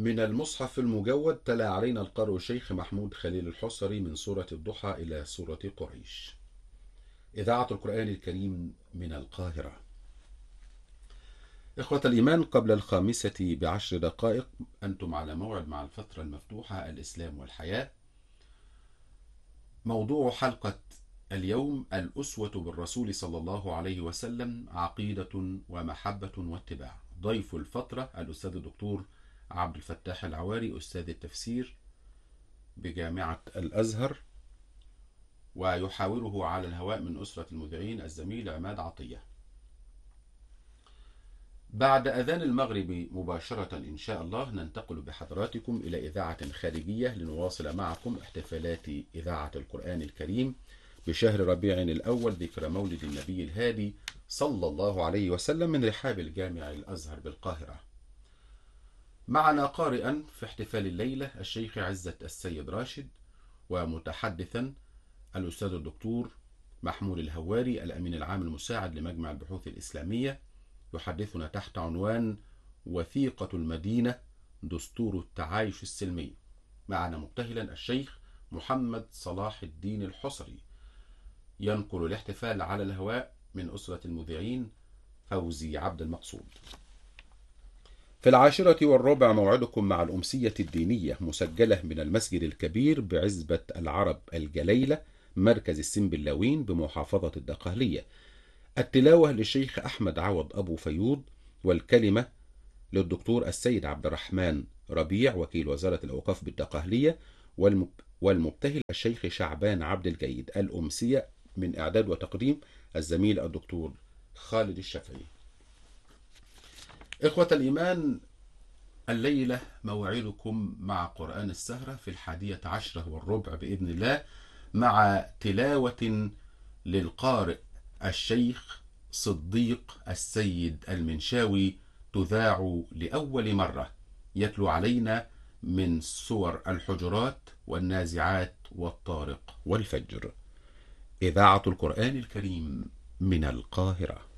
من المصحف المجود تلا علينا القارئ الشيخ محمود خليل الحصري من سورة الضحى إلى سورة قريش. إذاعة القرآن الكريم من القاهرة. إخوة الإيمان، قبل 5:10 أنتم على موعد مع الفترة المفتوحة الإسلام والحياة. موضوع حلقة اليوم: الأسوة بالرسول صلى الله عليه وسلم، عقيدة ومحبة واتباع. ضيف الفترة الأستاذ الدكتور عبد الفتاح العواري، أستاذ التفسير بجامعة الأزهر، ويحاوره على الهواء من أسرة المذيعين الزميل عماد عطية. بعد أذان المغرب مباشرة إن شاء الله ننتقل بحضراتكم إلى إذاعة خارجية لنواصل معكم احتفالات إذاعة القرآن الكريم بشهر ربيع الأول، ذكرى مولد النبي الهادي صلى الله عليه وسلم، من رحاب الجامع الأزهر بالقاهرة. معنا قارئا في احتفال الليلة الشيخ عزت السيد راشد، ومتحدثا الأستاذ الدكتور محمود الهواري، الأمين العام المساعد لمجمع البحوث الإسلامية، يحدثنا تحت عنوان وثيقة المدينة، دستور التعايش السلمي. معنا مبتهلا الشيخ محمد صلاح الدين الحصري. ينقل الاحتفال على الهواء من أسرة المذيعين فوزي عبد المقصود. في 10:15 موعدكم مع الأمسية الدينية، مسجلة من المسجد الكبير بعزبة العرب الجليلة، مركز السنبلاوين بمحافظة الدقهلية. التلاوة للشيخ أحمد عوض أبو فيوض، والكلمة للدكتور السيد عبد الرحمن ربيع وكيل وزارة الأوقاف بالدقهلية، والمبتهل الشيخ شعبان عبد الجيد. الأمسية من إعداد وتقديم الزميل الدكتور خالد الشافعي. إخوة الإيمان، الليلة موعدكم مع قرآن السهرة في 11:15 بإذن الله، مع تلاوة للقارئ الشيخ صديق السيد المنشاوي، تذاع لأول مرة. يتلو علينا من سور الحجرات والنازعات والطارق والفجر. إذاعة القرآن الكريم من القاهرة.